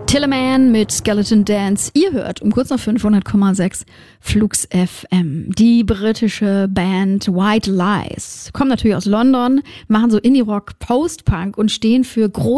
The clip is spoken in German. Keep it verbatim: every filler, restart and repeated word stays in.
Tillerman mit Skeleton Dance. Ihr hört um kurz nach fünfhundert Komma sechs Flux F M. Die britische Band White Lies kommen natürlich aus London, machen so Indie-Rock, Post-Punk und stehen für große